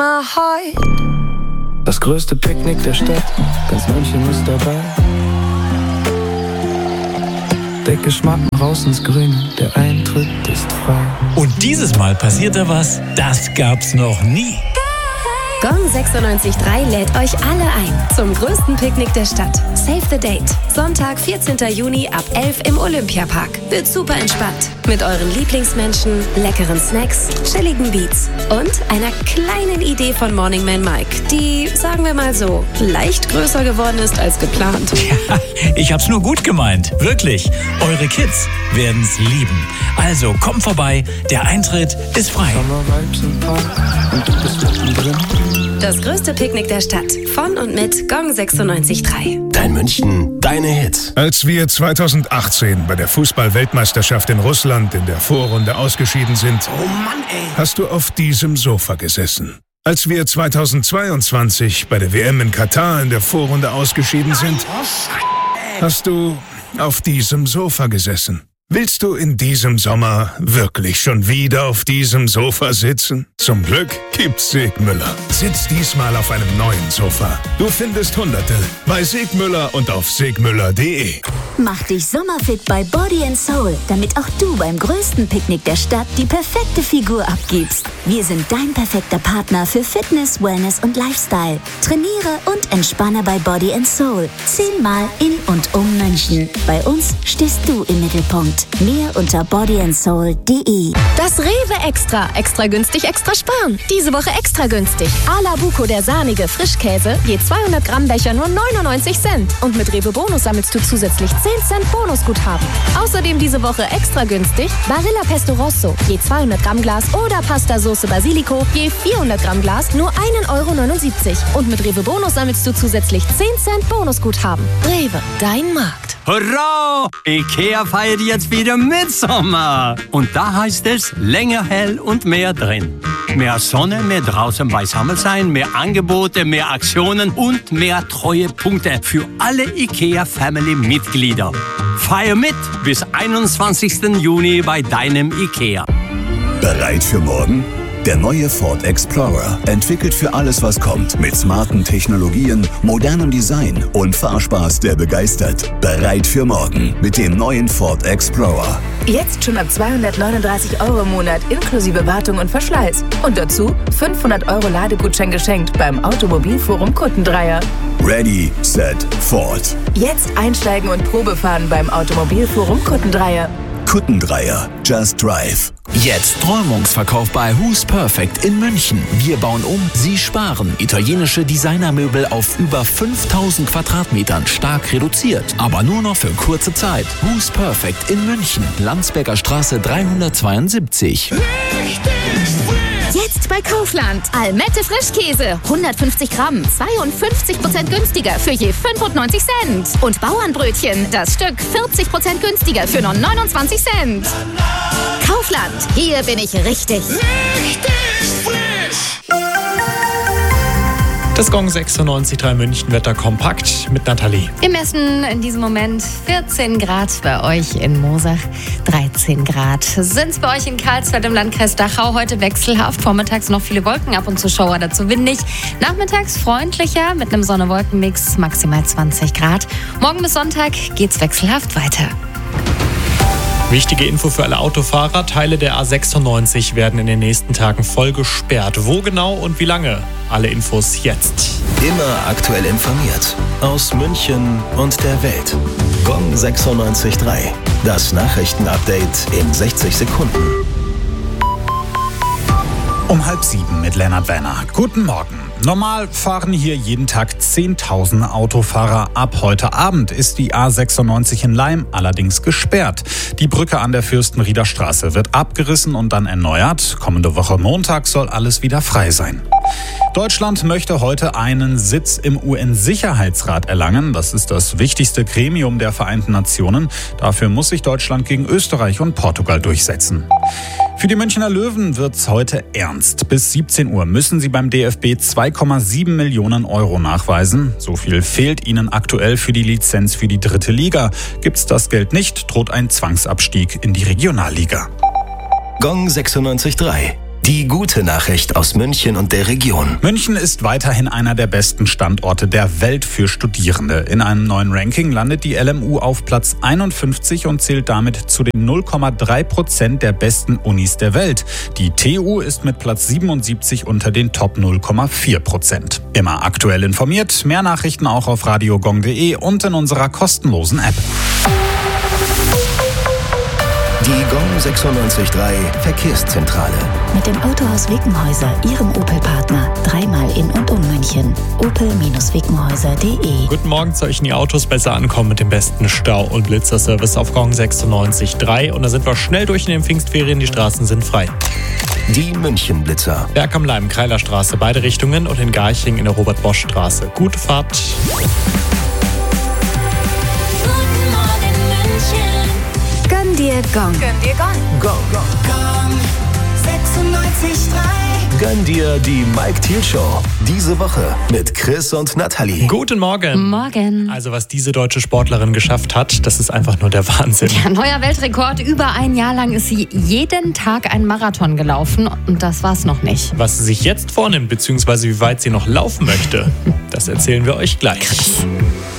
Das größte Picknick der Stadt, ganz München ist dabei. Dicke Schmacken raus ins Grün, der Eintritt ist frei. Und dieses Mal passiert da was, das gab's noch nie. Gong 96.3 lädt euch alle ein zum größten Picknick der Stadt. Save the Date. Sonntag, 14. Juni ab 11 im Olympiapark. Wird super entspannt. Mit euren Lieblingsmenschen, leckeren Snacks, chilligen Beats und einer kleinen Idee von Morning Man Mike, die, sagen wir mal so, leicht größer geworden ist als geplant. Ja, ich hab's nur gut gemeint. Wirklich. Eure Kids werden's lieben. Also kommt vorbei, der Eintritt ist frei. Sommervibes im Park und du bist mittendrin. Das größte Picknick der Stadt. Von und mit Gong 96.3. Dein München, deine Hits. Als wir 2018 bei der Fußball-Weltmeisterschaft in Russland in der Vorrunde ausgeschieden sind, hast du auf diesem Sofa gesessen. Als wir 2022 bei der WM in Katar in der Vorrunde ausgeschieden sind, hast du auf diesem Sofa gesessen. Willst du in diesem Sommer wirklich schon wieder auf diesem Sofa sitzen? Zum Glück gibt's Segmüller. Sitz diesmal auf einem neuen Sofa. Du findest Hunderte bei Segmüller und auf segmüller.de. Mach dich sommerfit bei Body & Soul, damit auch du beim größten Picknick der Stadt die perfekte Figur abgibst. Wir sind dein perfekter Partner für Fitness, Wellness und Lifestyle. Trainiere und entspanne bei Body & Soul. 10-mal in und um München. Bei uns stehst du im Mittelpunkt. Mehr unter bodyandsoul.de. Das Rewe Extra. Extra günstig, extra sparen. Diese Woche extra günstig. Ala Buco, der sahnige Frischkäse. Je 200 Gramm Becher nur 99 Cent. Und mit Rewe Bonus sammelst du zusätzlich 10 Cent Bonusguthaben. Außerdem diese Woche extra günstig Barilla Pesto Rosso. Je 200 Gramm Glas oder Pasta Sauce Basilico. Je 400 Gramm Glas nur 1,79 €. Und mit Rewe Bonus sammelst du zusätzlich 10 Cent Bonusguthaben. Rewe, dein Markt. Hurra! Ikea feiert jetzt wieder Mitsommer. Und da heißt es länger hell und mehr drin. Mehr Sonne, mehr draußen beisammen sein, mehr Angebote, mehr Aktionen und mehr Treuepunkte für alle Ikea-Family-Mitglieder. Feier mit bis 21. Juni bei deinem Ikea. Bereit für morgen? Der neue Ford Explorer, entwickelt für alles, was kommt, mit smarten Technologien, modernem Design und Fahrspaß, der begeistert. Bereit für morgen mit dem neuen Ford Explorer. Jetzt schon ab 239 € im Monat, inklusive Wartung und Verschleiß. Und dazu 500 € Ladegutschein geschenkt beim Automobilforum Kuttendreier. Ready, set, Ford. Jetzt einsteigen und Probefahren beim Automobilforum Kuttendreier. Kuttendreier, just drive. Jetzt Räumungsverkauf bei Who's Perfect in München. Wir bauen um, Sie sparen. Italienische Designermöbel auf über 5000 Quadratmetern, stark reduziert. Aber nur noch für kurze Zeit. Who's Perfect in München, Landsberger Straße 372. Jetzt bei Kaufland. Almette Frischkäse. 150 Gramm. 52% günstiger für je 95 Cent. Und Bauernbrötchen. Das Stück 40% günstiger für nur 29 Cent. Kaufland. Hier bin ich richtig. Das Gong 96.3 München Wetter kompakt mit Nathalie. Wir messen in diesem Moment 14 Grad bei euch in Moosach, 13 Grad. Sind es bei euch in Karlsfeld im Landkreis Dachau heute wechselhaft. Vormittags noch viele Wolken, ab und zu Schauer, dazu windig. Nachmittags freundlicher mit einem Sonne-Wolken-Mix, maximal 20 Grad. Morgen bis Sonntag geht's wechselhaft weiter. Wichtige Info für alle Autofahrer. Teile der A96 werden in den nächsten Tagen voll gesperrt. Wo genau und wie lange? Alle Infos jetzt. Immer aktuell informiert. Aus München und der Welt. Gong 96.3. Das Nachrichtenupdate in 60 Sekunden. Um 6:30 mit Lennart Werner. Guten Morgen. Normal fahren hier jeden Tag 10.000 Autofahrer. Ab heute Abend ist die A96 in Laim allerdings gesperrt. Die Brücke an der Fürstenrieder Straße wird abgerissen und dann erneuert. Kommende Woche Montag soll alles wieder frei sein. Deutschland möchte heute einen Sitz im UN-Sicherheitsrat erlangen. Das ist das wichtigste Gremium der Vereinten Nationen. Dafür muss sich Deutschland gegen Österreich und Portugal durchsetzen. Für die Münchner Löwen wird's heute ernst. Bis 17 Uhr müssen sie beim DFB 2,7 Millionen € nachweisen. So viel fehlt ihnen aktuell für die Lizenz für die 3. Liga. Gibt's das Geld nicht, droht ein Zwangsabstieg in die Regionalliga. Gong 96.3. Die gute Nachricht aus München und der Region. München ist weiterhin einer der besten Standorte der Welt für Studierende. In einem neuen Ranking landet die LMU auf Platz 51 und zählt damit zu den 0,3% der besten Unis der Welt. Die TU ist mit Platz 77 unter den Top 0,4%. Immer aktuell informiert, mehr Nachrichten auch auf radiogong.de und in unserer kostenlosen App. Die Gong 96.3 Verkehrszentrale. Mit dem Autohaus Wickenhäuser, Ihrem Opel-Partner. Dreimal in und um München. opel-wickenhäuser.de. Guten Morgen, zu euch in die Autos besser ankommen mit dem besten Stau- und Blitzerservice auf Gong 96.3. Und da sind wir schnell durch in den Pfingstferien, die Straßen sind frei. Die München-Blitzer. Berg am Leim, Kreilerstraße, beide Richtungen und in Garching in der Robert-Bosch-Straße. Gute Fahrt. Gönn dir Gong. Gong. 96.3. Gönn dir die Mike Thiel Show. Diese Woche mit Chris und Nathalie. Guten Morgen. Morgen. Also was diese deutsche Sportlerin geschafft hat, das ist einfach nur der Wahnsinn. Ja, neuer Weltrekord. Über ein Jahr lang ist sie jeden Tag einen Marathon gelaufen. Und das war's noch nicht. Was sie sich jetzt vornimmt, beziehungsweise wie weit sie noch laufen möchte, das erzählen wir euch gleich.